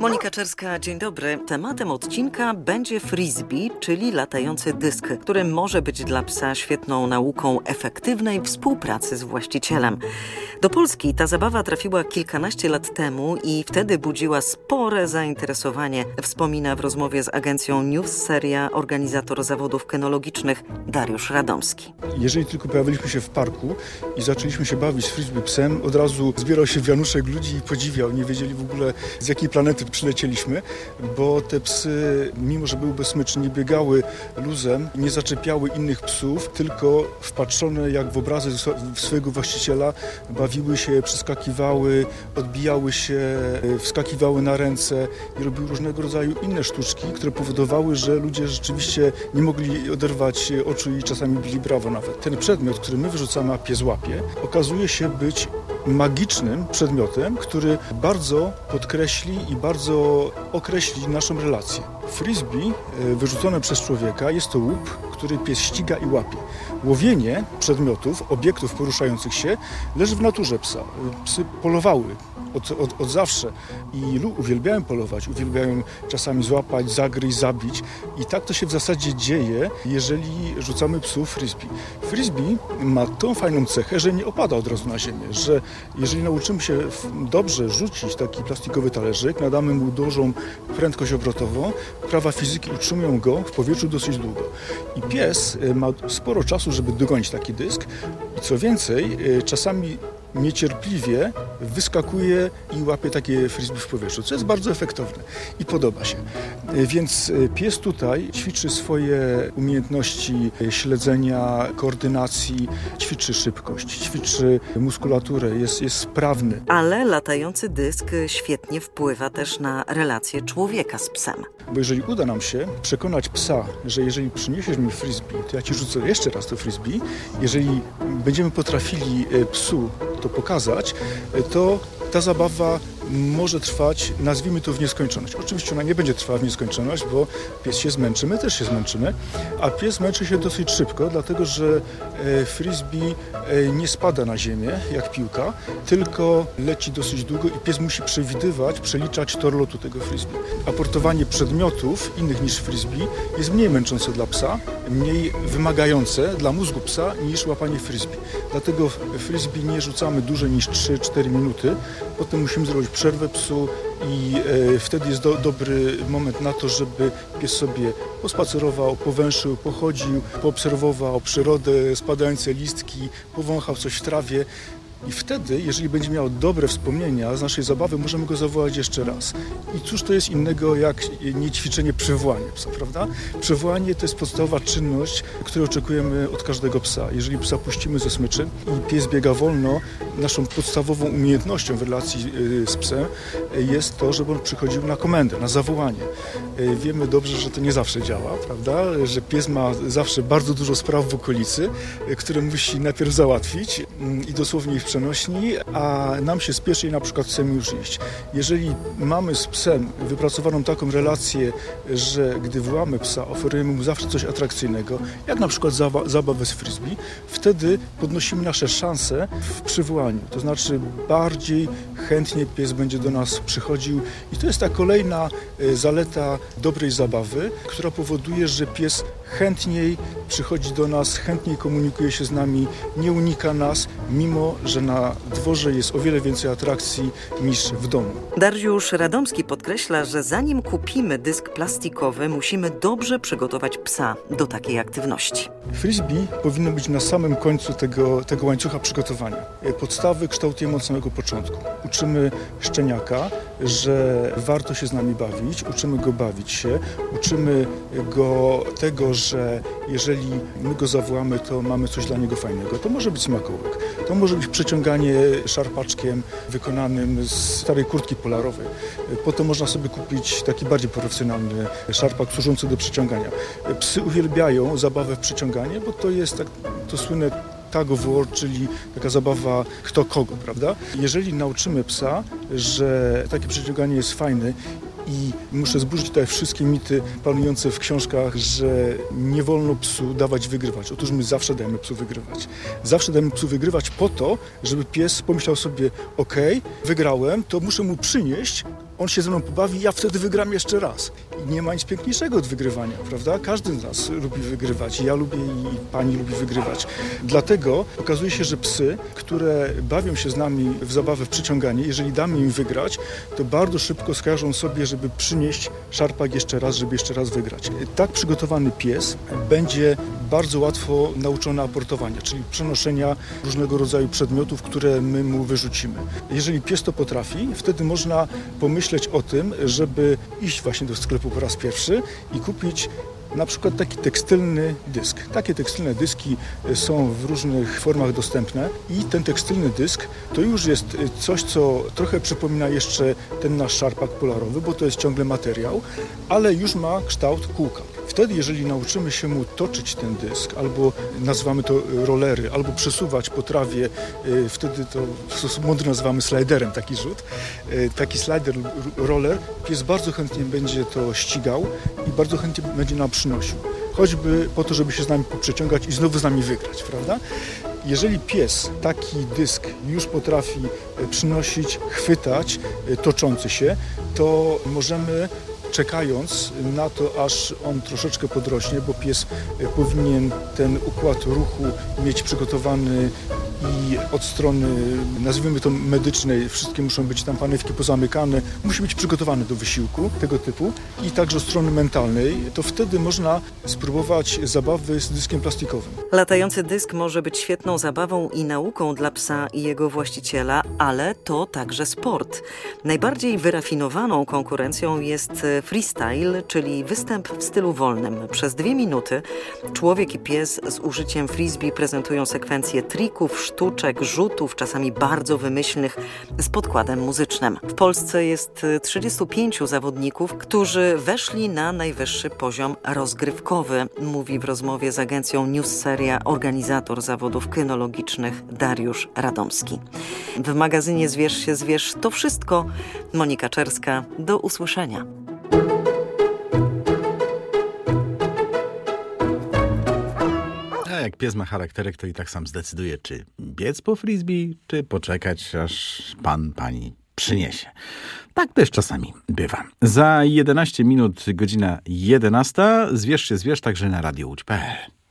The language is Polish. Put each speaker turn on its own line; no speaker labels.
Monika Czerska, dzień dobry. Tematem odcinka będzie frisbee, czyli latający dysk, który może być dla psa świetną nauką efektywnej współpracy z właścicielem. Do Polski ta zabawa trafiła kilkanaście lat temu i wtedy budziła spore zainteresowanie, wspomina w rozmowie z agencją News Seria organizator zawodów kynologicznych Dariusz Radomski.
Jeżeli tylko pojawiliśmy się w parku i zaczęliśmy się bawić z frisbee psem, od razu zbierał się wianuszek ludzi i podziwiał. Nie wiedzieli w ogóle, z jakiej planety przylecieliśmy, bo te psy, mimo że były bezsmyczne, nie biegały luzem, nie zaczepiały innych psów, tylko wpatrzone jak w obrazy swojego właściciela, bawiły się, przeskakiwały, odbijały się, wskakiwały na ręce i robiły różnego rodzaju inne sztuczki, które powodowały, że ludzie rzeczywiście nie mogli oderwać oczu i czasami bili brawo nawet. Ten przedmiot, który my wyrzucamy, a pies łapie, okazuje się być magicznym przedmiotem, który bardzo podkreśli i bardzo określi naszą relację. Frisbee wyrzucone przez człowieka jest to łup, który pies ściga i łapie. Łowienie przedmiotów, obiektów poruszających się leży w naturze psa. Psy polowały od zawsze i uwielbiają polować, uwielbiają czasami złapać, zagryźć, zabić i tak to się w zasadzie dzieje, jeżeli rzucamy psu frisbee. Frisbee ma tą fajną cechę, że nie opada od razu na ziemię, że jeżeli nauczymy się dobrze rzucić taki plastikowy talerzyk, nadamy mu dużą prędkość obrotową, prawa fizyki utrzymują go w powietrzu dosyć długo. I pies ma sporo czasu, żeby dogonić taki dysk i co więcej, czasami niecierpliwie wyskakuje i łapie takie frisbee w powietrzu, co jest bardzo efektowne i podoba się. Więc pies tutaj ćwiczy swoje umiejętności śledzenia, koordynacji, ćwiczy szybkość, ćwiczy muskulaturę, jest sprawny.
Ale latający dysk świetnie wpływa też na relację człowieka z psem.
Bo jeżeli uda nam się przekonać psa, że jeżeli przyniesiesz mi frisbee, to ja ci rzucę jeszcze raz to frisbee, jeżeli będziemy potrafili psu to pokazać, to ta zabawa może trwać, nazwijmy to, w nieskończoność. Oczywiście ona nie będzie trwała w nieskończoność, bo pies się zmęczy, my też się zmęczymy, a pies męczy się dosyć szybko, dlatego że frisbee nie spada na ziemię jak piłka, tylko leci dosyć długo i pies musi przewidywać, przeliczać tor lotu tego frisbee. Aportowanie przedmiotów innych niż frisbee jest mniej męczące dla psa, mniej wymagające dla mózgu psa niż łapanie frisbee. Dlatego frisbee nie rzucamy dłużej niż 3-4 minuty, potem musimy zrobić przerwę psu i wtedy jest dobry moment na to, żeby pies sobie pospacerował, powęszył, pochodził, poobserwował przyrodę, spadające listki, powąchał coś w trawie. I wtedy, jeżeli będzie miał dobre wspomnienia z naszej zabawy, możemy go zawołać jeszcze raz. I cóż to jest innego jak nie ćwiczenie przywołania psa, prawda? Przywołanie to jest podstawowa czynność, której oczekujemy od każdego psa. Jeżeli psa puścimy ze smyczy i pies biega wolno, naszą podstawową umiejętnością w relacji z psem jest to, żeby on przychodził na komendę, na zawołanie. Wiemy dobrze, że to nie zawsze działa, prawda? Że pies ma zawsze bardzo dużo spraw w okolicy, które musi najpierw załatwić i dosłownie w przenośni, a nam się spieszy i na przykład chcemy już iść. Jeżeli mamy z psem wypracowaną taką relację, że gdy wołamy psa, oferujemy mu zawsze coś atrakcyjnego, jak na przykład zabawę z frisbee, wtedy podnosimy nasze szanse w przywołaniu. To znaczy bardziej chętnie pies będzie do nas przychodził i to jest ta kolejna zaleta dobrej zabawy, która powoduje, że pies chętniej przychodzi do nas, chętniej komunikuje się z nami, nie unika nas, mimo że na dworze jest o wiele więcej atrakcji niż w domu.
Dariusz Radomski podkreśla, że zanim kupimy dysk plastikowy, musimy dobrze przygotować psa do takiej aktywności.
Frisbee powinno być na samym końcu tego łańcucha przygotowania. Podstawy kształtujemy od samego początku. Uczymy szczeniaka, że warto się z nami bawić, uczymy go bawić się, uczymy go tego, że jeżeli my go zawołamy, to mamy coś dla niego fajnego. To może być smakołyk, to może być przeciąganie szarpaczkiem wykonanym z starej kurtki polarowej. Potem można sobie kupić taki bardziej profesjonalny szarpak służący do przeciągania. Psy uwielbiają zabawę w przeciąganie, bo to jest to słynne tug of war, czyli taka zabawa kto kogo, prawda? Jeżeli nauczymy psa, że takie przeciąganie jest fajne i muszę zburzyć tutaj wszystkie mity panujące w książkach, że nie wolno psu dawać wygrywać. Otóż my zawsze dajemy psu wygrywać. Zawsze dajemy psu wygrywać po to, żeby pies pomyślał sobie, wygrałem, to muszę mu przynieść on się ze mną pobawi, ja wtedy wygram jeszcze raz. I nie ma nic piękniejszego od wygrywania, prawda? Każdy z nas lubi wygrywać. Ja lubię i pani lubi wygrywać. Dlatego okazuje się, że psy, które bawią się z nami w zabawę w przyciąganie, jeżeli damy im wygrać, to bardzo szybko skażą sobie, żeby przynieść szarpak jeszcze raz, żeby jeszcze raz wygrać. Tak przygotowany pies będzie bardzo łatwo nauczony aportowania, czyli przenoszenia różnego rodzaju przedmiotów, które my mu wyrzucimy. Jeżeli pies to potrafi, wtedy można pomyśleć o tym, żeby iść właśnie do sklepu po raz pierwszy i kupić na przykład taki tekstylny dysk. Takie tekstylne dyski są w różnych formach dostępne i ten tekstylny dysk to już jest coś, co trochę przypomina jeszcze ten nasz szarpak polarowy, bo to jest ciągle materiał, ale już ma kształt kółka. Wtedy, jeżeli nauczymy się mu toczyć ten dysk, albo nazywamy to rolery, albo przesuwać po trawie, wtedy to w sposób mądry nazywamy sliderem taki rzut, taki slider, roller, pies bardzo chętnie będzie to ścigał i bardzo chętnie będzie nam przynosił. Choćby po to, żeby się z nami poprzeciągać i znowu z nami wygrać, prawda? Jeżeli pies taki dysk już potrafi przynosić, chwytać, toczący się, to możemy, czekając na to, aż on troszeczkę podrośnie, bo pies powinien ten układ ruchu mieć przygotowany i od strony, nazwijmy to medycznej, wszystkie muszą być tam panewki pozamykane, musi być przygotowany do wysiłku tego typu i także od strony mentalnej, to wtedy można spróbować zabawy z dyskiem plastikowym.
Latający dysk może być świetną zabawą i nauką dla psa i jego właściciela, ale to także sport. Najbardziej wyrafinowaną konkurencją jest freestyle, czyli występ w stylu wolnym. Przez 2 minuty człowiek i pies z użyciem frisbee prezentują sekwencję trików, sztuczek, rzutów, czasami bardzo wymyślnych, z podkładem muzycznym. W Polsce jest 35 zawodników, którzy weszli na najwyższy poziom rozgrywkowy, mówi w rozmowie z agencją Newsseria organizator zawodów kynologicznych Dariusz Radomski. W magazynie Zwierz się zwierz to wszystko. Monika Czerska, do usłyszenia.
Jak pies ma charakterek, to i tak sam zdecyduje, czy biec po frisbee, czy poczekać, aż pani przyniesie. Tak też czasami bywa. Za 11 minut, godzina 11. Zwierz się zwierz także na Radio Łódź.pl.